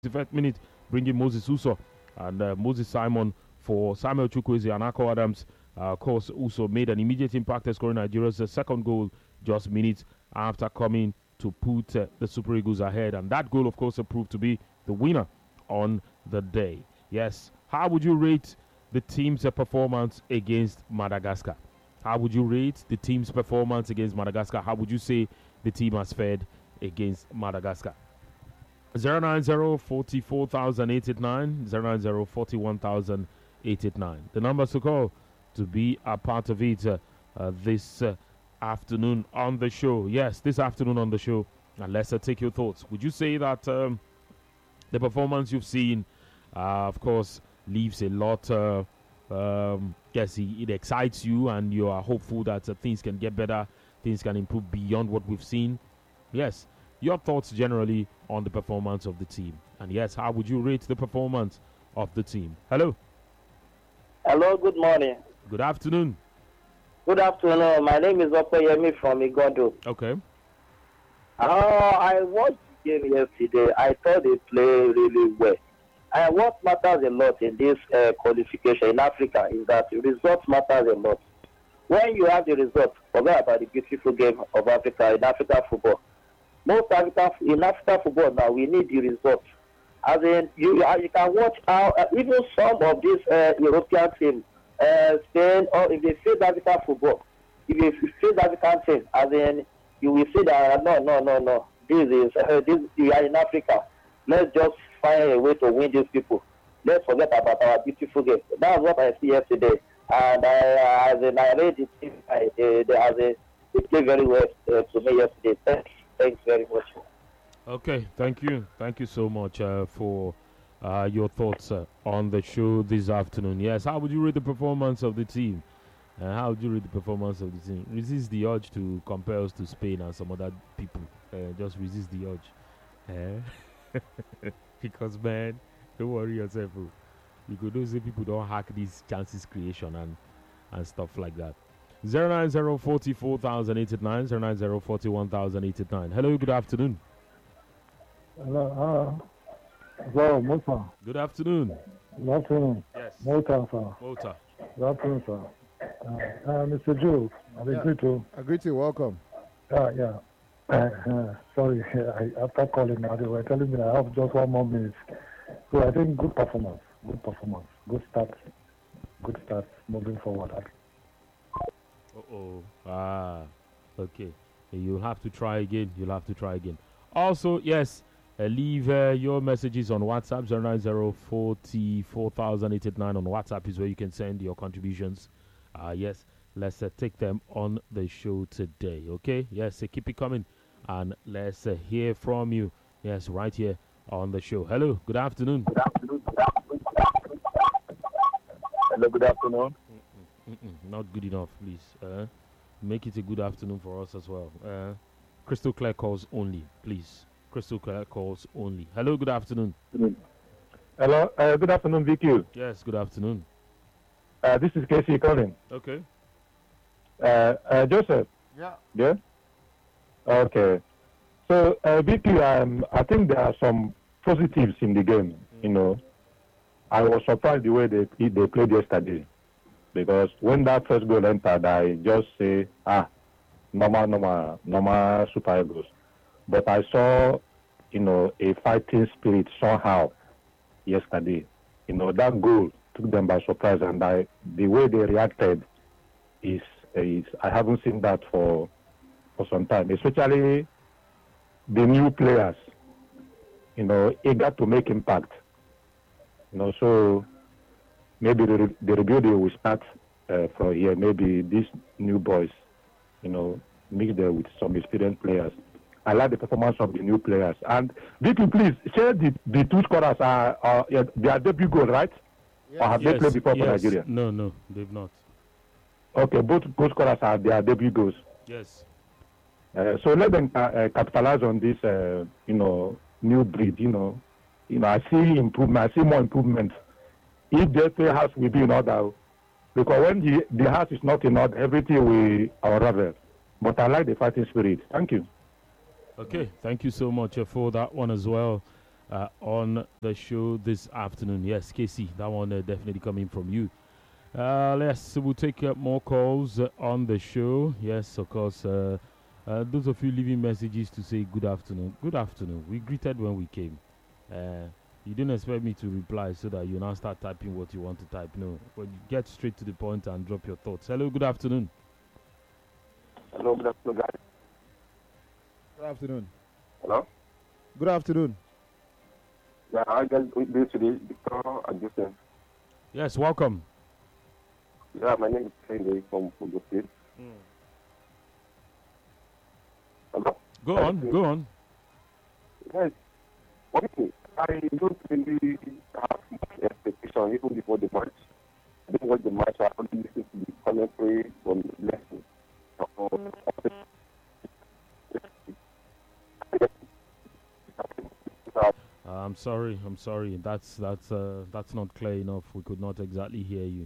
65th minute, bringing Moses Uso and Moses Simon for Samuel Chukwueze and Ako Adams. Of course, Uso made an immediate impact, scoring Nigeria's second goal just minutes after coming to put the Super Eagles ahead. And that goal, of course, proved to be the winner on the day. Yes. How would you rate the team's performance against Madagascar? How would you rate the team's performance against Madagascar? How would you say the team has fared against Madagascar? 090-44,889, 090-41,889. The numbers to call to be a part of it this afternoon on the show. Yes, this afternoon on the show. And let's take your thoughts. Would you say that the performance you've seen, of course, leaves a lot, yes, it excites you and you are hopeful that things can get better, things can improve beyond what we've seen? Yes. Your thoughts generally on the performance of the team. And yes, how would you rate the performance of the team? Hello. Hello, good morning. Good afternoon. Good afternoon. My name is Opeyemi from Igodo. Okay. I watched the game yesterday. I thought they played really well. And what matters a lot in this qualification in Africa is that the results matters a lot. When you have the results, forget about the beautiful game of Africa in African football. In African football now, we need the results. As in, you can watch how even some of these European teams, Spain, or if they face African football, if they face African teams, as in, you will see that no. This we are in Africa. Let's just find a way to win these people. Let's forget about our beautiful game. That's what I see yesterday. And I read the team. They played very well to me yesterday. Thanks very much. Okay, thank you. Thank you so much for your thoughts on the show this afternoon. Yes, how would you rate the performance of the team? How would you rate the performance of the team? Resist the urge to compare us to Spain and some other people. Just resist the urge. Because, man, don't worry yourself. You could also say people don't hack these chances creation and stuff like that. 090-44,089, 090-41,089. Hello, good afternoon. Hello, Mota. Good afternoon. Good afternoon. Yes. Mota, sir. Mota. Good afternoon, sir. Mr. Joe, I agree to. Agree to, welcome. Yeah. Sorry, after calling now, they were telling me I have just 1 more minute. So I think good performance. Good start, moving forward. Okay. You'll have to try again. Also, yes, leave your messages on WhatsApp. 090-44,889 on WhatsApp is where you can send your contributions. Yes, let's take them on the show today. Okay? Yes, keep it coming. And let's hear from you. Yes, right here on the show. Hello, good afternoon. Hello, good afternoon. Not good enough, please. Make it a good afternoon for us as well. Crystal clear calls only, please. Crystal clear calls only. Hello, good afternoon. Hello, good afternoon, VQ. Yes, good afternoon. This is Casey calling. Okay. Joseph. Yeah. Okay. So, VQ, I think there are some positives in the game. You know, I was surprised the way they played yesterday. Because when that first goal entered, I just say, normal Super Eagles. But I saw, a fighting spirit somehow yesterday. That goal took them by surprise, and the way they reacted is I haven't seen that for some time, especially the new players, eager to make impact. So maybe the rebuilding will start from here. Maybe these new boys, mix them with some experienced players. I like the performance of the new players. And Vicky, please share the two scorers are their debut goal, right? Yes. Or have they played before for Nigeria? No, they've not. Okay, both goal scorers are their debut goals. Yes. So let them capitalize on this, new breed. I see improvement. I see more improvement. If their play house will be in order, because when the house is not in order, everything will unravel. But I like the fighting spirit. Thank you. Okay, thank you so much for that one as well. on the show this afternoon. Yes, KC, that one definitely coming from you. We'll take more calls on the show. Yes, of course. Those of you leaving messages to say good afternoon. Good afternoon. We greeted when we came. You didn't expect me to reply so that you now start typing what you want to type. No, but you get straight to the point and drop your thoughts. Hello, good afternoon. Hello, good afternoon, guys. Good afternoon. Hello? Good afternoon. Yeah, I got this today, Victor Adjustin. Yes, welcome. Yeah, my name is Kende from Fogo State. Hello? Go on. Yes. Okay, I don't really have much expectation even before the match. I didn't watch the match, I only listened to the commentary from the lesson. I'm sorry. That's not clear enough. We could not exactly hear you.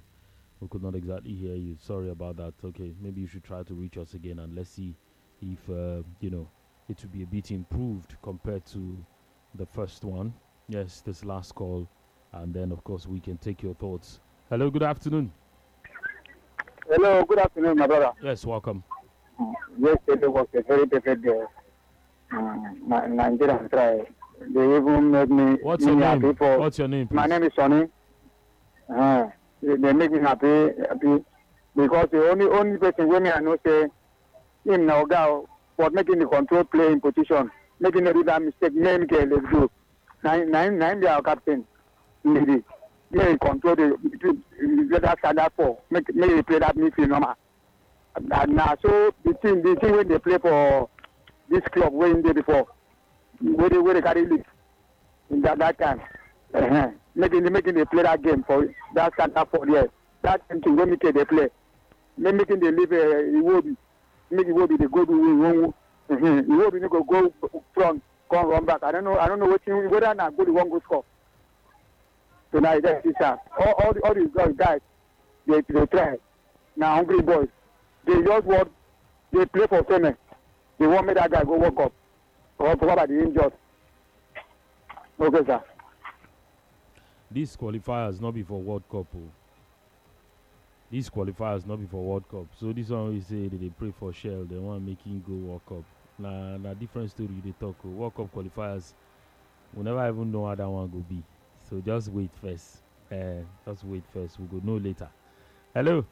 Sorry about that. Okay, maybe you should try to reach us again and let's see if it will be a bit improved compared to the first one. Yes, this last call, and then of course we can take your thoughts. Hello, good afternoon. Hello, good afternoon, my brother. Yes, welcome. Yesterday was a very perfect day. Nigerian try. They even made me. What's your name? What's your name, please? My name is Sonny. They make me happy because the only person when I know say him now go for making the control play in position, making every that mistake. Let's do. Nine they are captain. Maybe may control the that standard for make play that midfield normal. And now so the team when they play for this club when they before where they carry league in that time. Making they play that game for that standard for there. That team to when they play. Making they leave Iwobi. Make Iwobi they go to Iwobi they go front, come run back. I don't know what team whether not go to one go score. Tonight that's it. All these guys they try. Now hungry boys. They just want they play for payment. They want me that guy go work up. Or what about the injured? Okay, sir. These qualifiers not before World Cup. These qualifiers not before World Cup. So this one we say that they pray for Shell. They want making go World Cup. Now different story they talk. World Cup qualifiers. We never even know how that one go be. So just wait first. We go know later. Hello.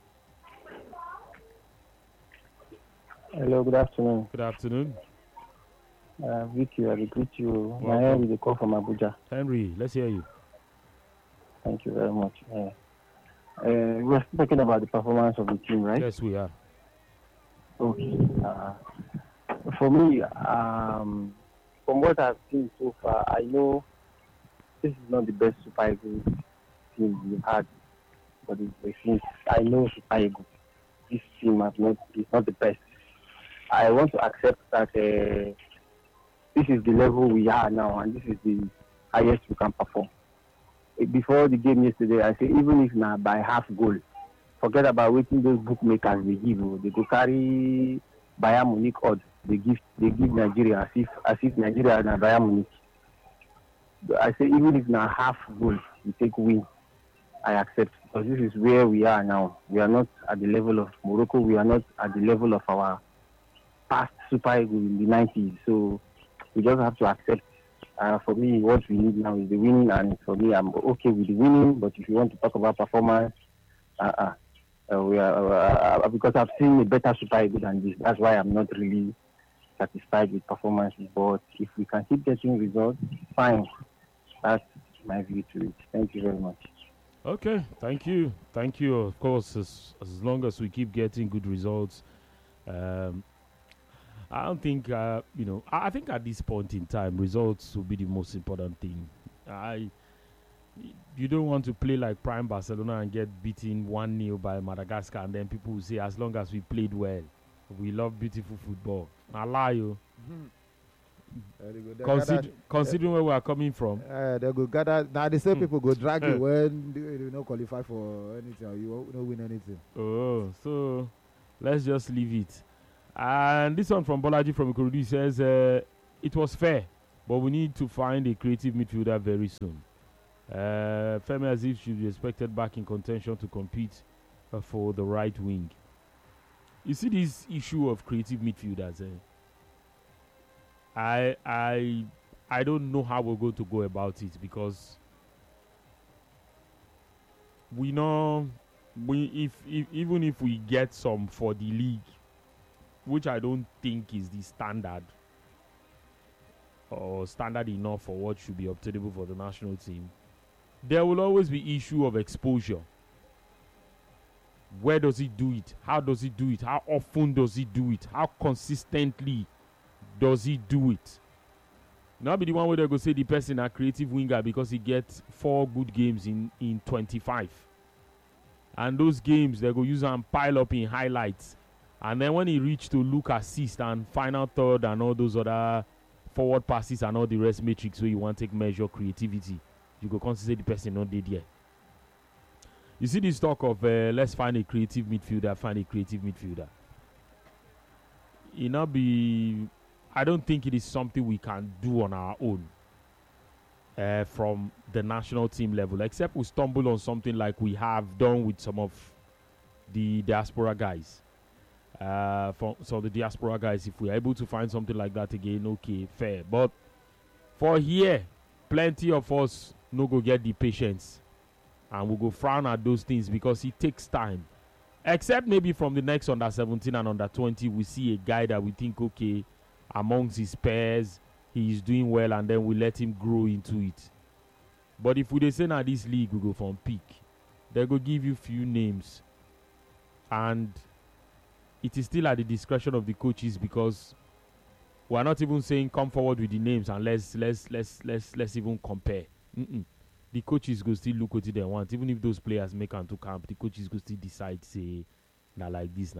Hello, good afternoon. Good afternoon. Vicky, I will greet you. My name is a call from Abuja. Henry, let's hear you. Thank you very much. We're talking about the performance of the team, right? Yes, we are. Okay. For me, from what I've seen so far, I know this is not the best Super Eagles team we've had, but I know Super Eagles. This team is not the best. I want to accept that this is the level we are now, and this is the highest we can perform. Before the game yesterday, I said even if not by half goal, forget about waiting those bookmakers they give. They go carry Bayern Munich odds. They give Nigeria as if Nigeria is Bayern Munich. I say even if not half goal, we take win. I accept because this is where we are now. We are not at the level of Morocco. We are not at the level of our past Super Eagles in the 90s. So we just have to accept. For me, what we need now is the winning, and for me, I'm okay with the winning. But if you want to talk about performance, we are because I've seen a better Super Eagles than this. That's why I'm not really satisfied with performances. But if we can keep getting results, fine. That's my view to it. Thank you very much. Okay, thank you. Of course, as long as we keep getting good results, I don't think, I think at this point in time, results will be the most important thing. You don't want to play like Prime Barcelona and get beaten 1-0 by Madagascar, and then people will say, as long as we played well, we love beautiful football. I lie you. Considering where we are coming from. They go gather. Now the same people go drag you when you don't qualify for anything or you don't win anything. Oh, so let's just leave it. And this one from Bolaji from Ikorodu says, it was fair but we need to find a creative midfielder very soon. Femi Aziz should be expected back in contention to compete for the right wing. You see this issue of creative midfielders. I don't know how we're going to go about it, because we know even if we get some for the league, which I don't think is the standard or standard enough for what should be obtainable for the national team, there will always be issue of exposure. Where does he do it? How does he do it? How often does he do it? How consistently does he do it? Now be the one where they go say the person a creative winger because he gets 4 good games in 25. And those games, they go use and pile up in highlights. And then when he reach to look assist and final third and all those other forward passes and all the rest metrics where you want to take measure creativity, you go consider the person not dead yet. You see this talk of let's find a creative midfielder. It not be. I don't think it is something we can do on our own from the national team level, except we stumble on something like we have done with some of the diaspora guys. For some of the diaspora guys, if we are able to find something like that again, okay, fair. But for here, plenty of us no go get the patience, and we'll go frown at those things because it takes time. Except maybe from the next under 17 and under 20, we see a guy that we think, okay, amongst his peers, he is doing well, and then we let him grow into it. But if we say now this league, we go from peak, they go give you few names, and it is still at the discretion of the coaches, because we are not even saying come forward with the names and let's even compare. The coaches go still look what they want. Even if those players make into camp, the coaches go still decide, say, nah like this.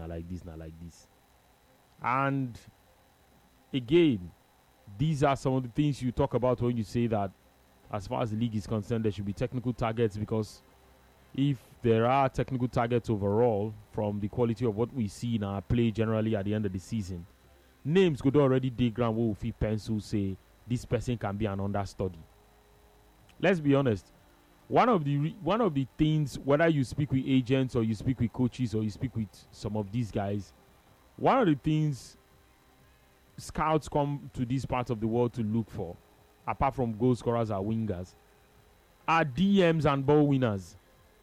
And again, these are some of the things you talk about when you say that as far as the league is concerned, there should be technical targets, because if there are technical targets overall from the quality of what we see in our play generally at the end of the season, names could already dig ground where we feel pencil say this person can be an understudy. Let's be honest. One of the things, whether you speak with agents or you speak with coaches or you speak with some of these guys, one of the things scouts come to this part of the world to look for, apart from goal scorers or wingers, are DMs and ball winners.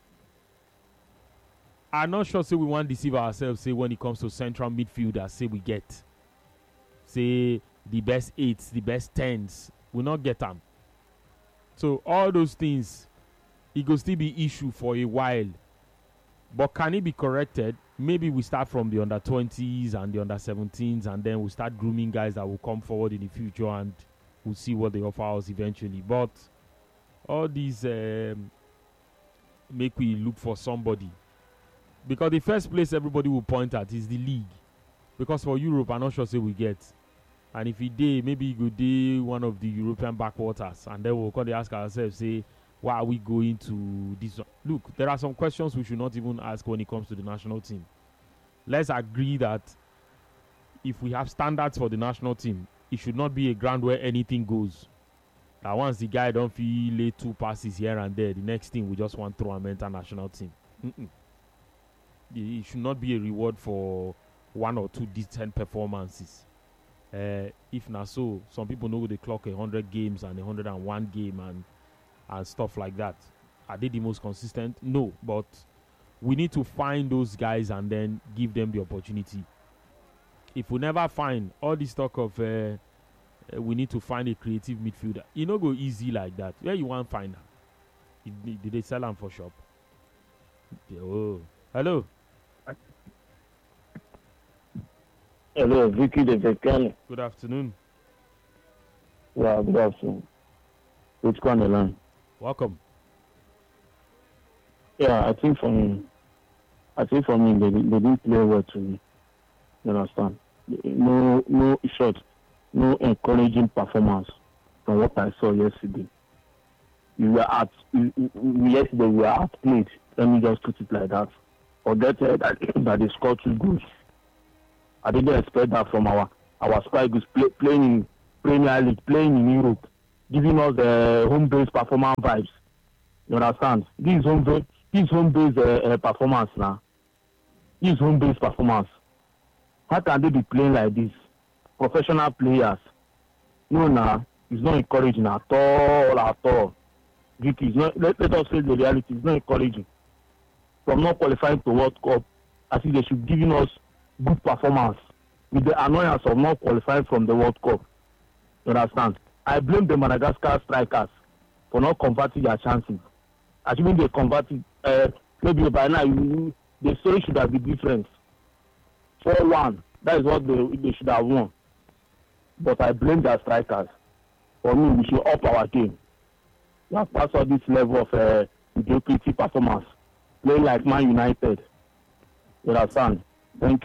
I'm not sure, say we want to deceive ourselves, say when it comes to central midfielders, say we get, say the best 8s, the best 10s, we'll not get them. So all those things, it will still be issue for a while. But can it be corrected? Maybe we start from the under 20s and the under 17s, and then we'll start grooming guys that will come forward in the future, and we'll see what they offer us eventually. But all these make we look for somebody. Because the first place everybody will point at is the league. Because for Europe, I'm not sure say we get. And if he did, maybe he could do one of the European backwaters. And then we'll come to ask ourselves, say, why are we going to this one? Look, there are some questions we should not even ask when it comes to the national team. Let's agree that if we have standards for the national team, it should not be a ground where anything goes. That once the guy don't feel late 2 passes here and there, the next thing we just want to throw an international team. It should not be a reward for 1 or 2 decent performances. If not so, some people know they clock 100 games and 101 game and stuff like that. Are they the most consistent? No, but we need to find those guys and then give them the opportunity. If we never find all this talk of we need to find a creative midfielder, it no go easy like that. Where you want to find them? Did they sell them for shop? Oh, hello. Hello, Vicky de Vecchiani. Good afternoon. Yeah, good afternoon. Which one the line? Welcome. Yeah, I think for me, they didn't play well to me. You understand? No shot, no encouraging performance from what I saw yesterday. Yesterday we were outplayed. Let me just put it like that. Forget that they scored 2 goals. I didn't expect that from our Spy Eagles playing Premier League, playing in Europe, giving us home-based performance vibes. You understand? This home-based performance now. This home-based performance. How can they be playing like this? Professional players. No, nah, it's not encouraging at all. It's not, let us face the reality. It's not encouraging. From not qualifying to World Cup, I think they should be giving us good performance with the annoyance of not qualifying from the World Cup. You understand? I blame the Madagascar strikers for not converting their chances. Assuming they converted, maybe by now the story should have been different. 4-1. That is what they should have won. But I blame their strikers. For me, we should up our game. We have passed all this level of mediocrity performance. Playing like Man United. You understand? Thank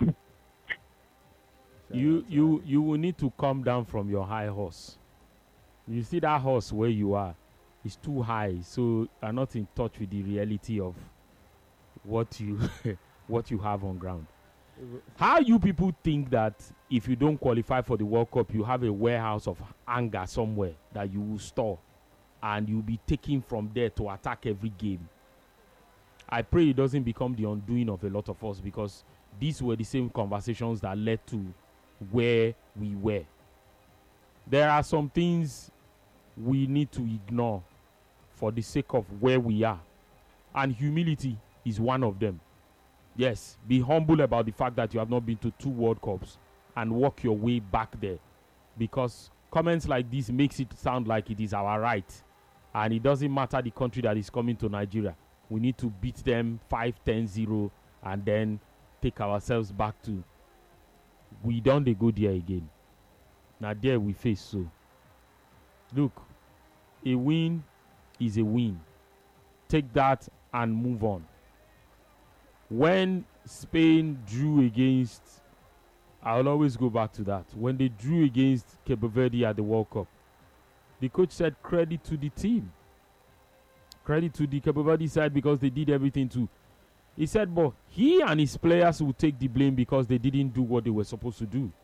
you. You will need to come down from your high horse. You see that horse where you are is too high, so you are not in touch with the reality of what you what you have on ground. How you people think that if you don't qualify for the World Cup, you have a warehouse of anger somewhere that you will store and you'll be taking from there to attack every game? I pray it doesn't become the undoing of a lot of us, because these were the same conversations that led to where we were. There are some things we need to ignore for the sake of where we are, and humility is one of them. Yes, be humble about the fact that you have not been to 2 World Cups and work your way back there, because comments like this makes it sound like it is our right, and it doesn't matter the country that is coming to Nigeria. We need to beat them 5-10-0 and then take ourselves back to we don't go there again. Now there we face. So look, a win is a win. Take that and move on. When Spain drew against, I'll always go back to that. When they drew against Cape Verde at the World Cup, the coach said credit to the team. Credit to the Cape Verde side, because they did everything to. He said, but he and his players will take the blame because they didn't do what they were supposed to do.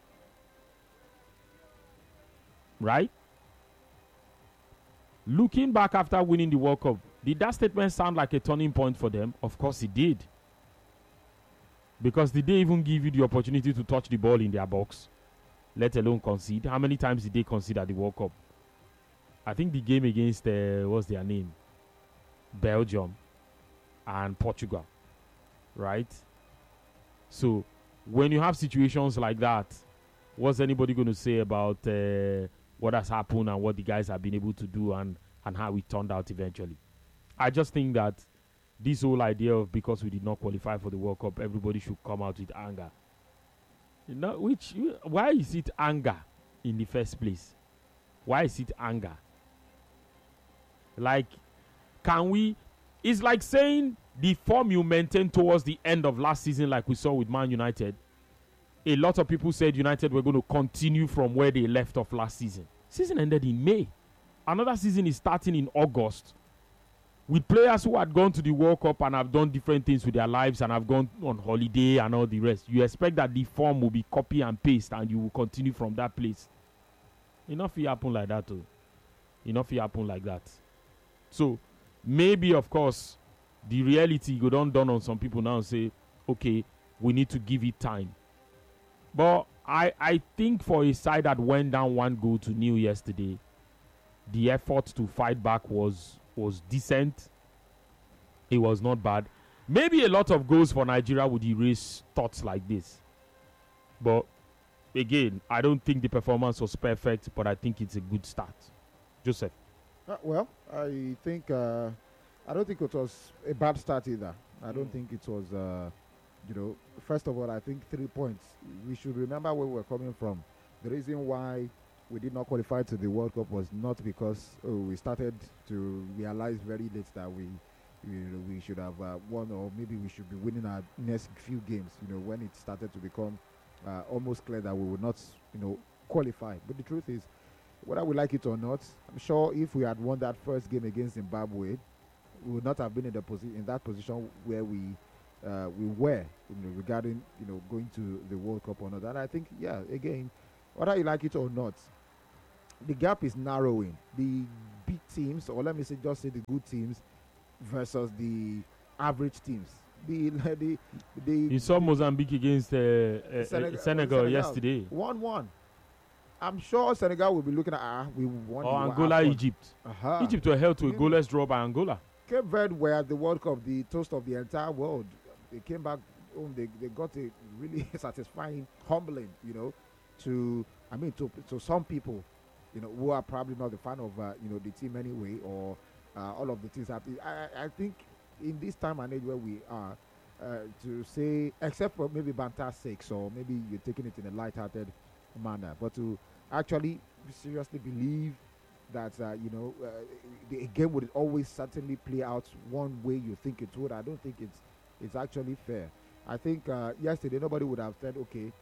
Right? Looking back after winning the World Cup, did that statement sound like a turning point for them? Of course it did. Because did they even give you the opportunity to touch the ball in their box, let alone concede? How many times did they concede at the World Cup? I think the game against, what's their name? Belgium and Portugal, right? So when you have situations like that, what's anybody going to say about what has happened and what the guys have been able to do and how it turned out eventually? I just think that this whole idea of because we did not qualify for the World Cup, everybody should come out with anger. You know, why is it anger in the first place? Why is it anger? Like, can we? It's like saying the form you maintained towards the end of last season, like we saw with Man United. A lot of people said United were going to continue from where they left off last season. Season ended in May. Another season is starting in August, with players who had gone to the World Cup and have done different things with their lives and have gone on holiday and all the rest. You expect that the form will be copy and paste and you will continue from that place. Enough will happen like that, too. Enough will happen like that. So, maybe, of course, the reality go down on some people now and say, okay, we need to give it time. But I think for a side that went down 1-0 yesterday, the effort to fight back was decent. It was not bad. Maybe a lot of goals for Nigeria would erase thoughts like this. But again, I don't think the performance was perfect, but I think it's a good start. Joseph. Well, I think I don't think it was a bad start either. I don't think it was, first of all, I think 3 points. We should remember where we're coming from. The reason why we did not qualify to the World Cup was not because we started to realize very late that we should have won, or maybe we should be winning our next few games. When it started to become almost clear that we would not, qualify. But the truth is, whether we like it or not, I'm sure if we had won that first game against Zimbabwe, we would not have been in that position where we were regarding going to the World Cup or not. And I think, again, whether you like it or not, the gap is narrowing. The big teams, or let me say, just say the good teams versus the average teams. The the You saw Mozambique against Senegal yesterday. 1-1. I'm sure Senegal will be looking at we won. Or Angola, Egypt. Egypt were held to a goalless draw by Angola. Cape Verde were at the World Cup, the toast of the entire world. They came back home. They got a really satisfying, humbling, to some people, who are probably not a fan of the team anyway, or all of the things happening. I think in this time and age where we are, to say, except for maybe banter's sake, or maybe you're taking it in a light-hearted manner, but to actually seriously believe that the game would always certainly play out one way you think it would. I don't think it's actually fair. I think yesterday nobody would have said, okay,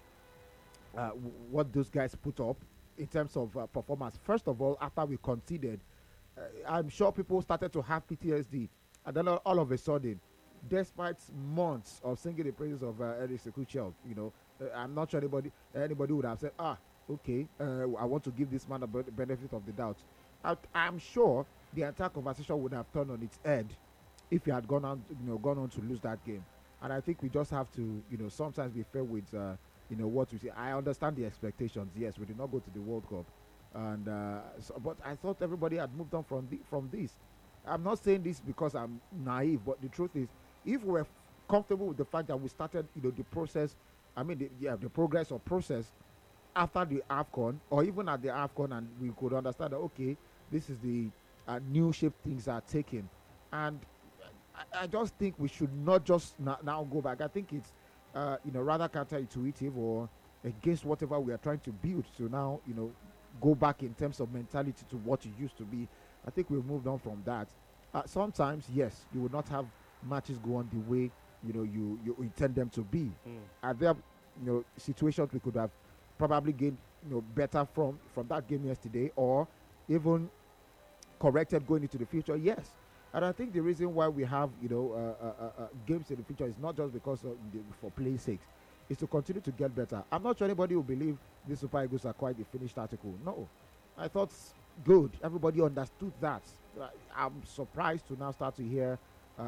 what those guys put up in terms of performance. First of all, after we conceded, I'm sure people started to have PTSD, and then all of a sudden, despite months of singing the praises of Eric Sekuchel, I'm not sure anybody would have said, okay, I want to give this man the benefit of the doubt. I'm sure the entire conversation would have turned on its head if he had gone on to lose that game. And I think we just have to, sometimes be fair with, what we say. I understand the expectations. Yes, we did not go to the World Cup, and but I thought everybody had moved on from this. I'm not saying this because I'm naive, but the truth is, if we're comfortable with the fact that we started, the process, the progress or process after the AFCON, or even at the AFCON, and we could understand that, okay, this is the new shape things are taking. And I just think we should not just now go back. I think it's, rather counterintuitive or against whatever we are trying to build to now, go back in terms of mentality to what it used to be. I think we've moved on from that. Sometimes, yes, you will not have matches go on the way, you intend them to be. Are there, situations we could have probably gained, better from that game yesterday, or even corrected going into the future? Yes. And I think the reason why we have, games in the future is not just because of for play's sake. It's to continue to get better. I'm not sure anybody will believe the Super Eagles are quite a finished article. No. I thought, good. Everybody understood that. I'm surprised to now start to hear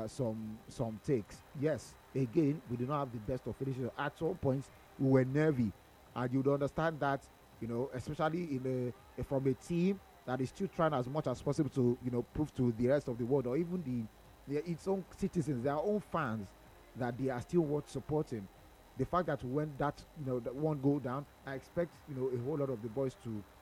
some takes. Yes, again, we do not have the best of finishers. At some points, we were nervy. And you'd understand that, especially from a team that is still trying as much as possible to, prove to the rest of the world, or even its own citizens, their own fans, that they are still worth supporting. The fact that when that won't go down, I expect, a whole lot of the boys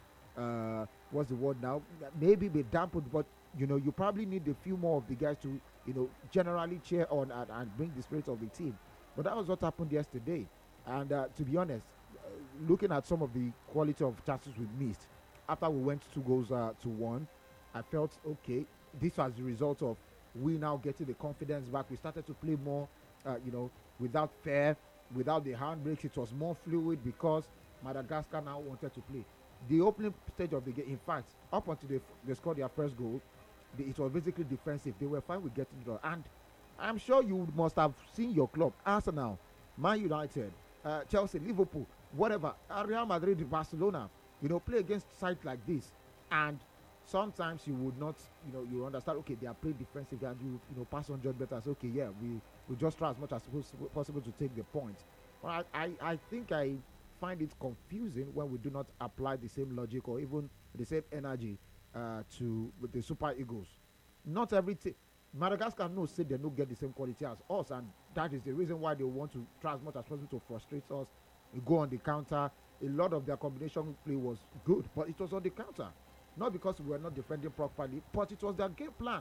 to, what's the word now? Maybe be dampened, but, you probably need a few more of the guys to, generally cheer on and bring the spirit of the team. But that was what happened yesterday. And to be honest, looking at some of the quality of chances we missed, after we went 2-1, I felt, okay, this was the result of we now getting the confidence back. We started to play more, without fear, without the handbrakes. It was more fluid because Madagascar now wanted to play. The opening stage of the game, in fact, up until they scored their first goal, it was basically defensive. They were fine with getting it. And I'm sure you must have seen your club, Arsenal, Man United, Chelsea, Liverpool, whatever, Real Madrid, Barcelona, play against sites like this, and sometimes you would not, you understand, okay, they are playing defensive, and you pass on John better. So, okay, yeah, we just try as much as possible to take the point. But I think I find it confusing when we do not apply the same logic or even the same energy to the Super Eagles. Not every team. Madagascar knows say they don't get the same quality as us, and that is the reason why they want to try as much as possible to frustrate us. We go on the counter. A lot of their combination play was good, but it was on the counter. Not because we were not defending properly, but it was their game plan.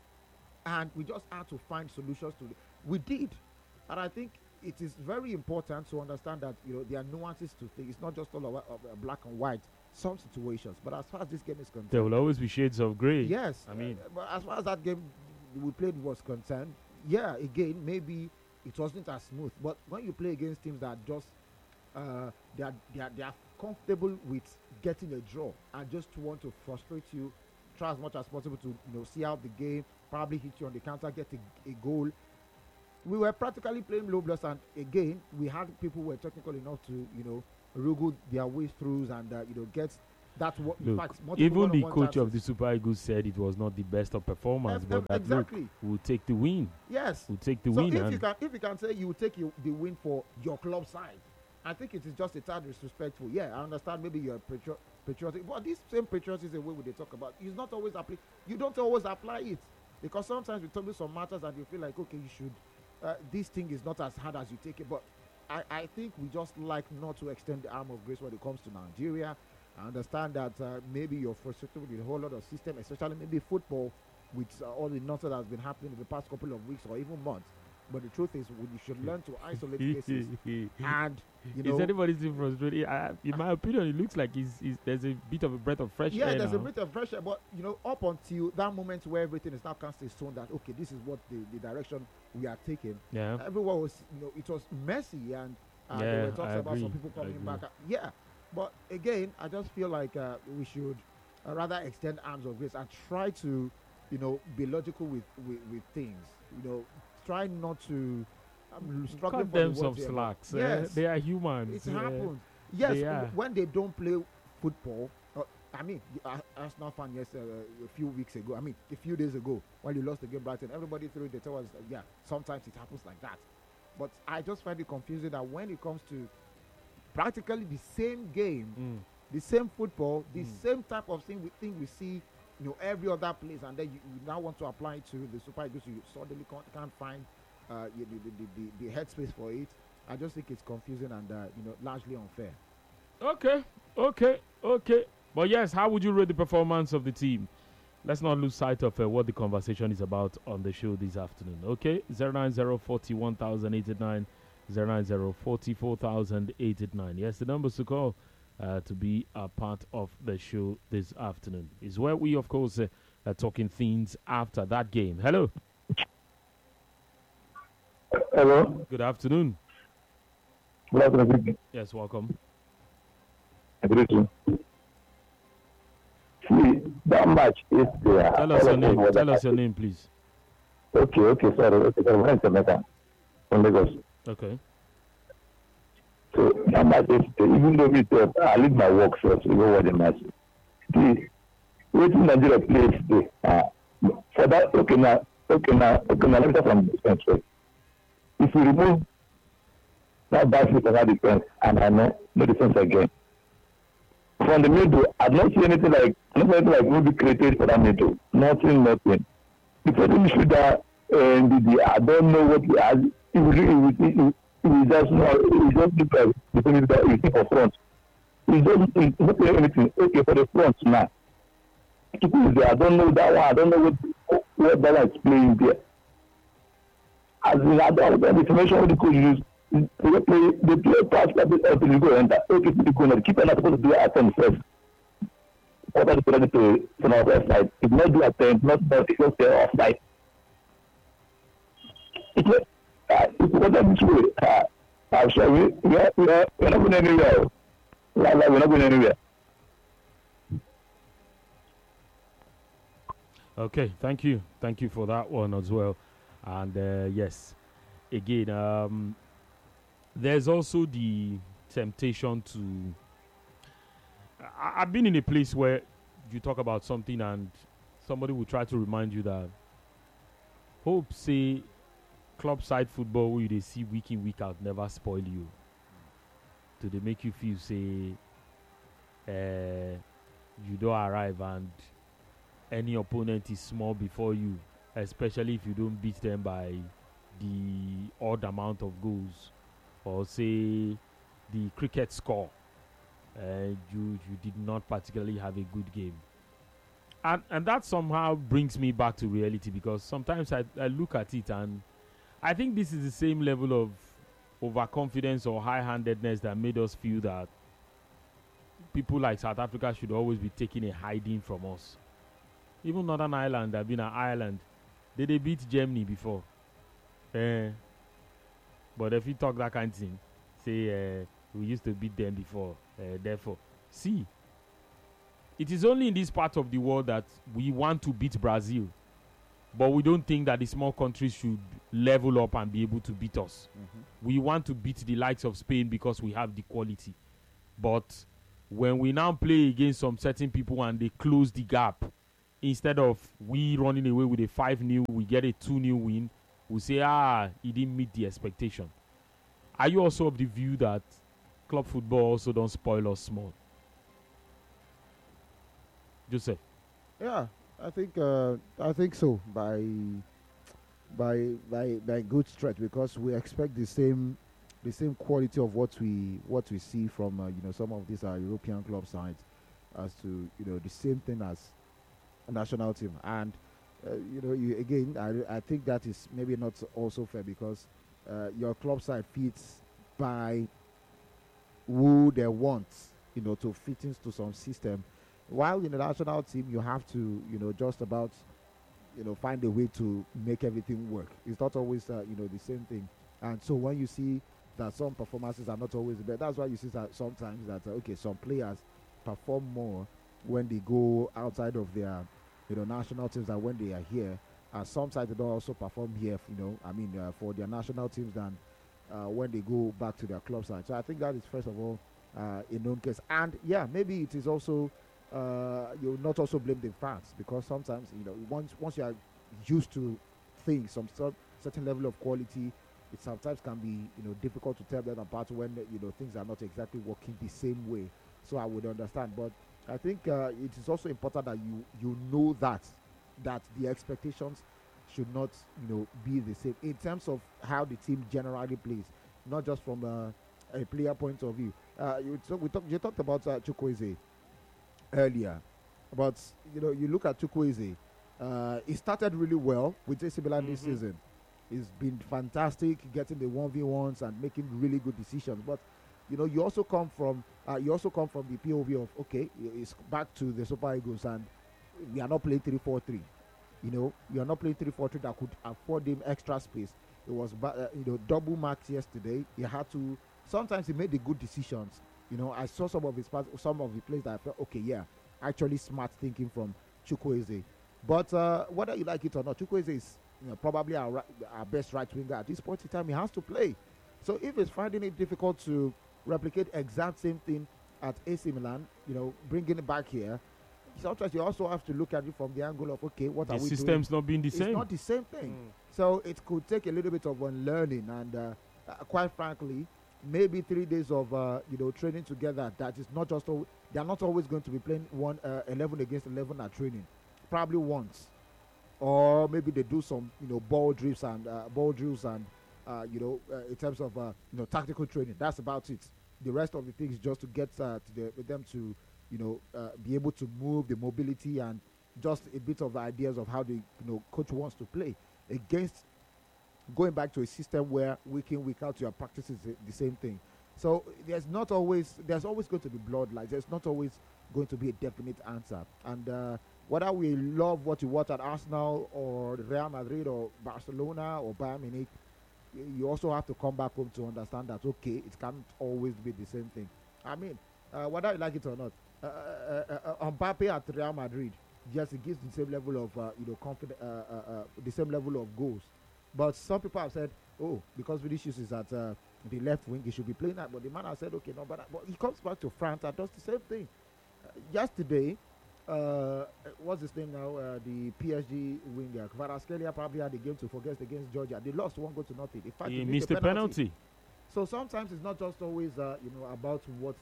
And we just had to find solutions to it. We did. And I think it is very important to understand that, there are nuances to things. It's not just all of black and white, some situations. But as far as this game is concerned, there will always be shades of grey. Yes. But as far as that game we played was concerned, yeah, again, maybe it wasn't as smooth. But when you play against teams that just they are comfortable with getting a draw and just want to frustrate you, try as much as possible to see out the game, probably hit you on the counter, get a goal. We were practically playing low blocks, and again we had people who were technical enough to wriggle their way through and get That's what. In Look, fact, multiple even the one-on-one coach of the chances. Super Eagles said it was not the best of performance, but that Exactly. look, we'll take the win. Yes. We'll take the So win. if you can say you will take the win for your club side, I think it is just a tad disrespectful. Yeah, I understand. Maybe you're patriotic, but this same patriotism way they talk about is not always apply. You don't always apply it because sometimes we talk about some matters and you feel like, okay, you should. This thing is not as hard as you take it, but I think we just like not to extend the arm of grace when it comes to Nigeria. I understand that maybe you're frustrated with a whole lot of system, especially maybe football, with all the nonsense that has been happening in the past couple of weeks or even months. But the truth is, you should learn to isolate cases. And, is anybody still frustrated? In my opinion, it looks like there's a bit of a breath of fresh air. Yeah, there's now. a bit of fresh air. But, up until that moment where everything is now cast in stone that, okay, this is what the direction we are taking. Yeah. Everyone was, it was messy. And there were talks about some people coming back. Yeah. But, again, I just feel like we should rather extend arms of grace and try to, be logical with things. Try not to struggle Cut them some slacks. Yes, they are humans. It happens. Yes, when they don't play football. Arsenal fan a few weeks ago. A few days ago when you lost the game Brighton, everybody threw the towels. Yeah, sometimes it happens like that. But I just find it confusing that when it comes to practically the same game, the same football, the same type of thing we see. Every other place, and then you now want to apply it to the Super Eagles. You suddenly can't find the headspace for it. I just think it's confusing and largely unfair. Okay. But yes, how would you rate the performance of the team? Let's not lose sight of what the conversation is about on the show this afternoon. Okay, 090-40-1089, 090-40-4089. Yes, the numbers to call. To be a part of the show this afternoon is where we, of course, are talking things after that game. Hello. Hello. Good afternoon. Good afternoon. Yes, welcome. Good evening. See, that match is there. Tell us your name, please. Okay, sorry. My name is Emeka from Lagos. Okay. So that match is even though I leave my work first to go watch the match. See, waiting Nigeria plays today. For that, okay now, let me start from the defense first. If you remove that bad fit of that defense, and I know no defense again. From the middle, I don't see anything like will be created for that middle. Nothing. The first issue that I don't know what he has. He just look at the thing that you see for front. He doesn't say anything. Okay, for the front now. I don't know that one. I don't know what that one is playing there. As in, I don't know the information what the coach use. They play pass like this until you go enter. Okay, the corner. The keeper not supposed to do attempt first. What are the penalty to from our side? If not do attempt, not just stay offside. It's not this way. I'm sorry, we're not going anywhere. We're not going anywhere. Okay, thank you for that one as well. And yes, again, there's also the temptation to. I've been in a place where you talk about something and somebody will try to remind you that hope say club side football where they see week in week out never spoil you. Do they make you feel say you don't arrive and any opponent is small before you, especially if you don't beat them by the odd amount of goals or say the cricket score. You did not particularly have a good game. And that somehow brings me back to reality because sometimes I look at it and I think this is the same level of overconfidence or high-handedness that made us feel that people like South Africa should always be taking a hiding from us. Even Northern Ireland, I've been at Ireland. They beat Germany before. But if you talk that kind of thing, say we used to beat them before. Therefore, see, it is only in this part of the world that we want to beat Brazil. But we don't think that the small countries should level up and be able to beat us. Mm-hmm. We want to beat the likes of Spain because we have the quality. But when we now play against some certain people and they close the gap, instead of we running away with a 5-0, we get a 2-0 win, we say, he didn't meet the expectation. Are you also of the view that club football also don't spoil us small? Joseph? Yeah, I think so by good stretch, because we expect the same quality of what we see from some of these European club sides, as to the same thing as a national team. And I think that is maybe not also fair, because your club side fits by who they want to fit into some system, while in the national team you have to just about find a way to make everything work. It's not always the same thing. And so when you see that some performances are not always the best, that's why you see that sometimes that some players perform more when they go outside of their national teams than when they are here, and sometimes they don't also perform here for their national teams than when they go back to their club side. So I think that is first of all a known case. And yeah, maybe it is also you'll not also blame the fans, because sometimes once you are used to things, some certain level of quality, it sometimes can be difficult to tell them apart when things are not exactly working the same way. So I would understand, but I think it is also important that you know that the expectations should not be the same in terms of how the team generally plays, not just from a player point of view. You talked about Chukwueze earlier, but you look at Chukwueze. He started really well with AC Milan this season. He's been fantastic, getting the 1v1s and making really good decisions. But you also come from the POV of it's back to the Super Eagles, and we are not playing 3-4-3. We are not playing 3-4-3 that could afford him extra space. It was double marks yesterday. He had to. Sometimes he made the good decisions. I saw some of the plays that I felt actually smart thinking from Chukwueze. But whether you like it or not, Chukwueze is probably our best right winger at this point in time. He has to play. So if he's finding it difficult to replicate exact same thing at AC Milan, bringing it back here, sometimes you also have to look at it from the angle of what are we doing? The system's not being the same. It's not the same thing. So it could take a little bit of unlearning, and quite frankly, maybe 3 days of training together. That is not just they are not always going to be playing 11 against 11 at training. Probably once, or maybe they do some ball drills and in terms of tactical training. That's about it. The rest of the things is just to get with them to be able to move, the mobility, and just a bit of ideas of how the coach wants to play, against going back to a system where week in, week out, your practice is the same thing. So there's always going to be bloodlines. There's not always going to be a definite answer. And whether we love what you watch at Arsenal or Real Madrid or Barcelona or Bayern Munich, you also have to come back home to understand that it can't always be the same thing. I mean, whether you like it or not, Mbappe at Real Madrid, yes, it gives the same level of confidence, the same level of goals. But some people have said, because Vinicius is at the left wing, he should be playing that. But the man has said, but he comes back to France and does the same thing. Yesterday, what's his name now? The PSG winger Kvaratskhelia probably had the game to forget against Georgia. They lost 1-0. In fact, he missed a penalty. So sometimes it's not just always about what.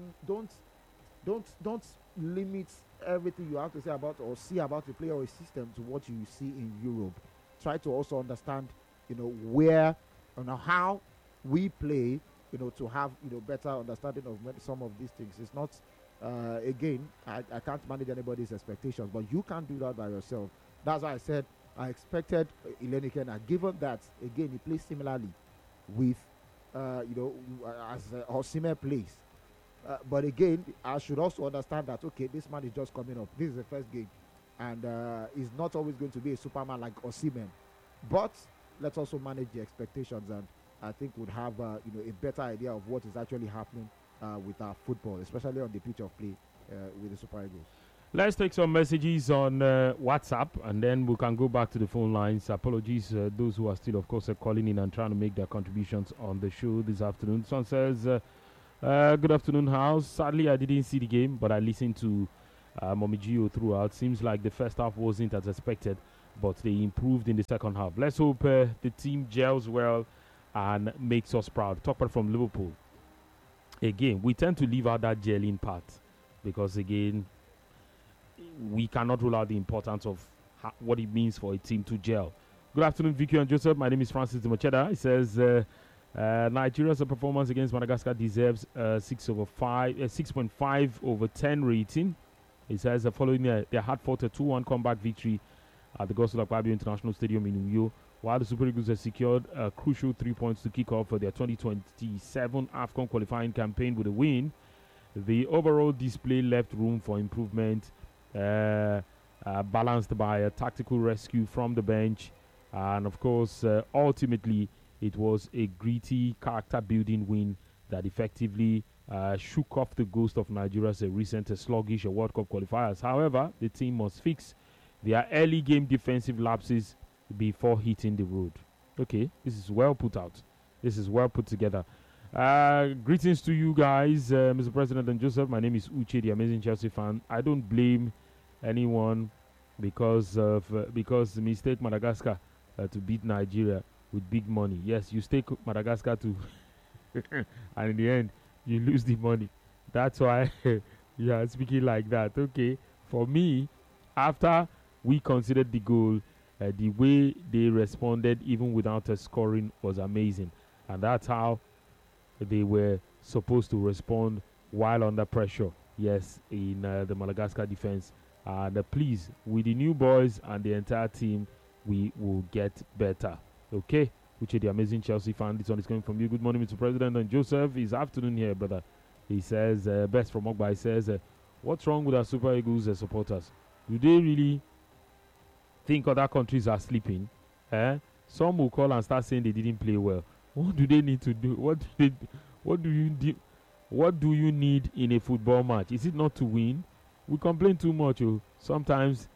Don't limit everything you have to say about or see about the player or a system to what you see in Europe. Try to also understand where and how we play, to have better understanding of some of these things. It's not again, I can't manage anybody's expectations, but you can't do that by yourself. That's why I said I expected Ileni Kena, given that again he plays similarly with as Osimhen plays. But again, I should also understand that this man is just coming up. This is the first game, and he's not always going to be a Superman like Osimhen. But let's also manage the expectations, and I think we'd have a better idea of what is actually happening with our football, especially on the pitch of play with the Super Eagles. Let's take some messages on WhatsApp, and then we can go back to the phone lines. Apologies, those who are still, of course, calling in and trying to make their contributions on the show this afternoon. Someone says, Good afternoon, House. Sadly, I didn't see the game, but I listened to Mommy Gio throughout. Seems like the first half wasn't as expected, but they improved in the second half. Let's hope the team gels well and makes us proud. Talk from Liverpool. Again, we tend to leave out that gelling part because, again, we cannot rule out the importance of what it means for a team to gel. Good afternoon, Vicky and Joseph. My name is Francis Democheda. He says Nigeria's performance against Madagascar deserves 6.5 over 10 rating. He says following their hard-fought 2-1 comeback victory at the Gospel Akpabio International Stadium in Uyo, while the Super Eagles have secured a crucial 3 points to kick off for their 2027 AFCON qualifying campaign with a win, the overall display left room for improvement, balanced by a tactical rescue from the bench, and of course, ultimately, it was a gritty, character-building win that effectively shook off the ghost of Nigeria's recent sluggish World Cup qualifiers. However, the team must fix their early game defensive lapses before hitting the road. Okay, this is well put out. This is well put together. Greetings to you guys, Mr. President and Joseph. My name is Uche, the amazing Chelsea fan. I don't blame anyone because the mistake Madagascar to beat Nigeria with big money. Yes, you stake Madagascar to and in the end you lose the money. That's why you are speaking like that. Okay, for me, after we considered the goal, the way they responded even without a scoring was amazing, and that's how they were supposed to respond while under pressure. Yes, in the Madagascar defense. And please, with the new boys and the entire team, we will get better. Okay, which is the amazing Chelsea fan. This one is coming from you. Good morning, Mr. President and Joseph. It's afternoon here, brother. He says, best from Ogba. He says, what's wrong with our Super Eagles supporters? Do they really think other countries are sleeping? Some will call and start saying they didn't play well. What do they need to do? What do you need in a football match? Is it not to win? We complain too much. Sometimes,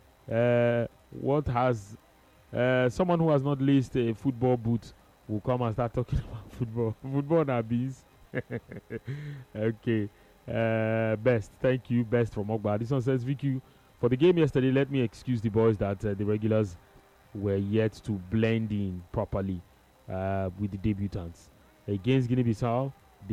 someone who has not laced a football boot will come and start talking about football. Football nabbies. Okay. Best. Thank you. Best from Ogba. This one says, VQ, for the game yesterday, let me excuse the boys that the regulars were yet to blend in properly with the debutants. Against Guinea-Bissau,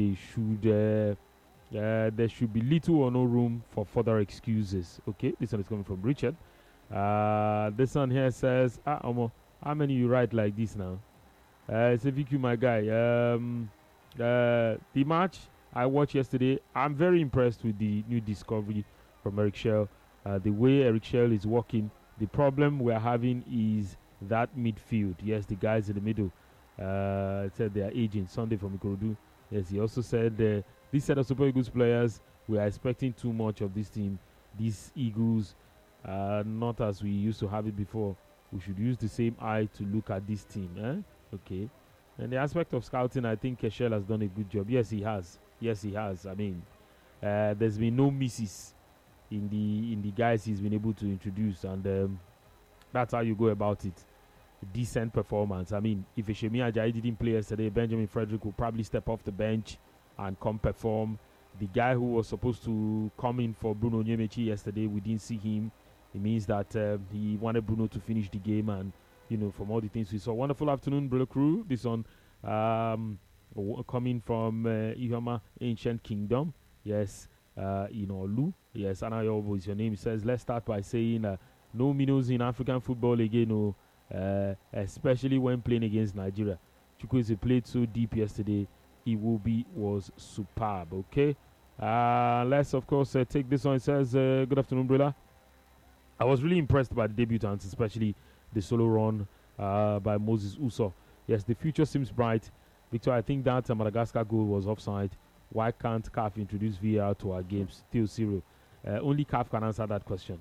there should be little or no room for further excuses. Okay, this one is coming from Richard. This one here says, Omo, how many you write like this now? It's a VQ, my guy. The match I watched yesterday, I'm very impressed with the new discovery from Eric Schell. The way Eric Schell is working. The problem we're having is that midfield. Yes, the guys in the middle. Said they are aging. Sunday from Ikorodu. Yes, he also said this set of Super Eagles players, we are expecting too much of this team. These Eagles, not as we used to have it before. We should use the same eye to look at this team. Okay. And the aspect of scouting, I think Keshel has done a good job. Yes, he has. I mean, there's been no misses in the guys he's been able to introduce, and that's how you go about it. Decent performance. I mean, if Ishemi Ajayi didn't play yesterday, Benjamin Frederick will probably step off the bench and come perform. The guy who was supposed to come in for Bruno Nyemechi yesterday, we didn't see him. It means that he wanted Bruno to finish the game, and from all the things we saw. Wonderful afternoon, Brother Crew. This one coming from Ihoma Ancient Kingdom. Yes, Olu. Yes, Anayobo is your name. He says, let's start by saying no minnows in African football again, especially when playing against Nigeria. Chukwueze played so deep yesterday. Iwobi was superb. Okay, let's of course take this one. It says, good afternoon, brother. I was really impressed by the debutants, especially the solo run by Moses Uso. Yes, the future seems bright. Victor, I think that Madagascar goal was offside. Why can't CAF introduce VAR to our games? Still zero. Only CAF can answer that question.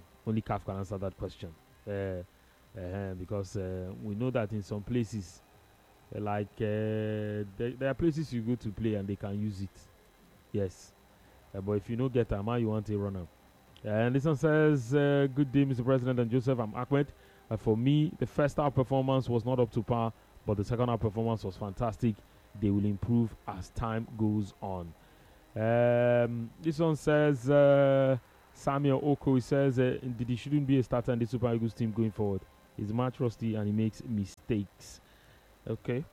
Because we know that in some places, there are places you go to play and they can use it. Yes. But if you don't get a man, you want a runner. And this one says, good day, Mr. President and Joseph. I'm Ahmed. For me, the first half performance was not up to par, but the second half performance was fantastic. They will improve as time goes on. This one says Samuel Oko. He says he shouldn't be a starter in the Super Eagles team going forward. He's much rusty and he makes mistakes. Okay.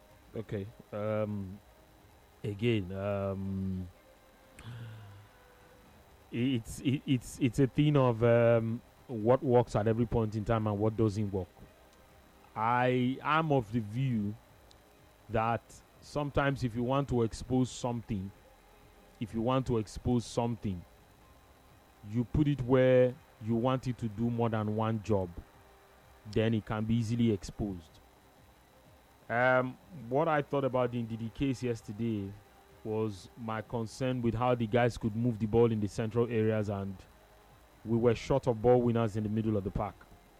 Again, it's a thing of what works at every point in time and what doesn't work. I am of the view that sometimes if you want to expose something, you put it where you want it to do more than one job, then it can be easily exposed. What I thought about the Ndidi case yesterday was my concern with how the guys could move the ball in the central areas, and we were short of ball winners in the middle of the park.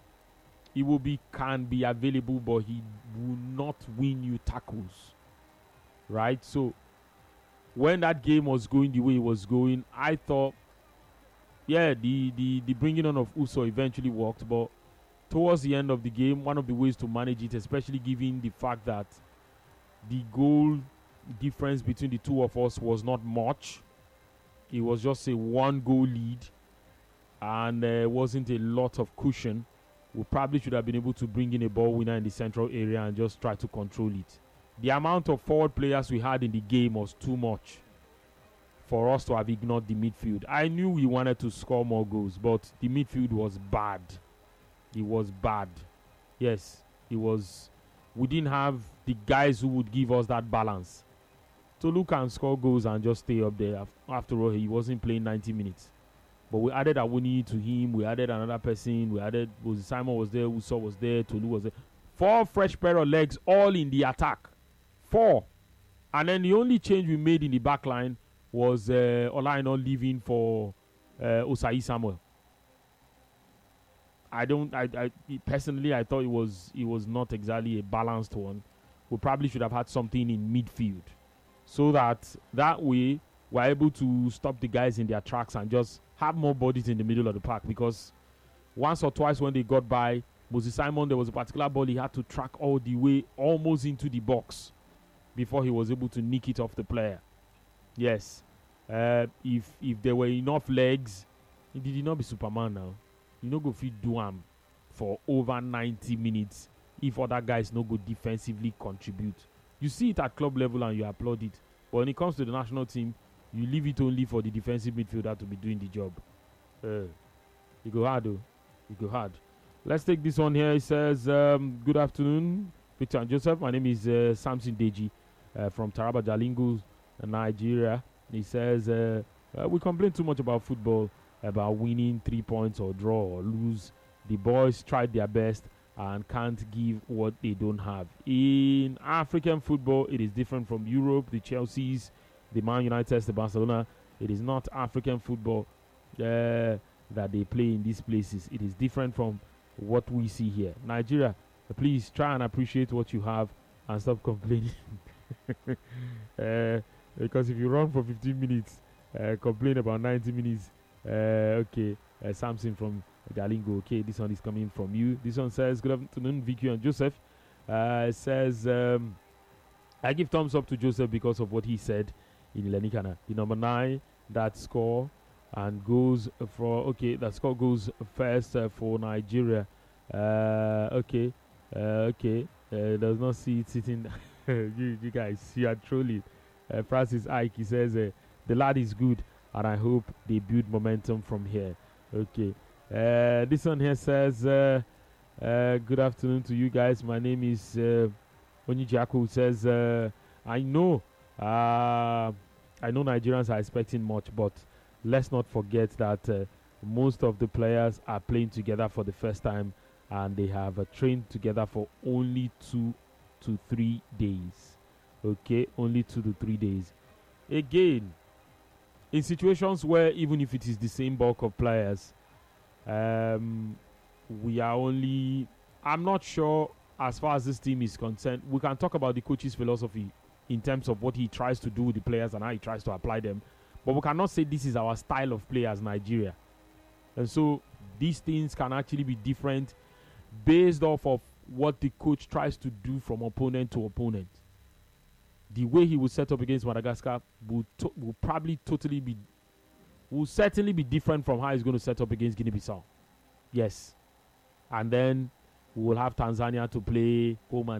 Can be available, but he will not win you tackles, right? So when that game was going the way it was going, I thought, yeah, the bringing on of Uso eventually worked, but towards the end of the game, one of the ways to manage it, especially given the fact that the goal difference between the two of us was not much, it was just a 1-goal lead, and there wasn't a lot of cushion. We probably should have been able to bring in a ball winner in the central area and just try to control it. The amount of forward players we had in the game was too much for us to have ignored the midfield. I knew we wanted to score more goals, but the midfield was bad. It was bad. Yes, it was. We didn't have the guys who would give us that balance. Tolu can score goals and just stay up there. After all, he wasn't playing 90 minutes. But we added Awuni to him. We added another person. We added Simon was there. Uso was there. Tolu was there. 4 fresh pair of legs, all in the attack. 4. And then the only change we made in the back line was Olaino leaving for Osai Samuel. I personally, I thought it was not exactly a balanced one. We probably should have had something in midfield, so that way we're able to stop the guys in their tracks and just have more bodies in the middle of the park. Because once or twice when they got by Moses Simon, there was a particular ball he had to track all the way almost into the box before he was able to nick it off the player. Yes, if there were enough legs, he did not be Superman now. You no go fit do am for over 90 minutes if other guys no go defensively contribute. You see it at club level and you applaud it. But when it comes to the national team, you leave it only for the defensive midfielder to be doing the job. It go hard though. It go hard. Let's take this one here. It says, good afternoon, Victor and Joseph. My name is Samson Deji from Taraba Jalingo, Nigeria. He says, we complain too much about football, about winning 3 points or draw or lose. The boys tried their best and can't give what they don't have. In African football, it is different from Europe, the Chelseas, the Man United, the Barcelona. It is not African football that they play in these places. It is different from what we see here. Nigeria, please try and appreciate what you have and stop complaining. Because if you run for 15 minutes, complain about 90 minutes, okay, Samson from Galingo. Okay, this one is coming from you. This one says, good afternoon, Vicky and Joseph. Says, I give thumbs up to Joseph because of what he said in Lenikana. The number 9 that score and goes for, okay, that score goes first for Nigeria. Okay, does not see it sitting. you guys, you are trolling. Francis Ike, he says, the lad is good and I hope they build momentum from here. Okay. This one here says, good afternoon to you guys. My name is Onijaku. Says, I know Nigerians are expecting much, but let's not forget that most of the players are playing together for the first time and they have trained together for only 2 to 3 days. Okay, only 2 to 3 days. Again, in situations where even if it is the same bulk of players, we are only, I'm not sure as far as this team is concerned. We can talk about the coach's philosophy in terms of what he tries to do with the players and how he tries to apply them, but we cannot say this is our style of play as Nigeria. And so these things can actually be different based off of what the coach tries to do from opponent to opponent. the way he will set up against Madagascar will certainly be different from how he's going to set up against Guinea-Bissau. Yes. And then we will have Tanzania to play home and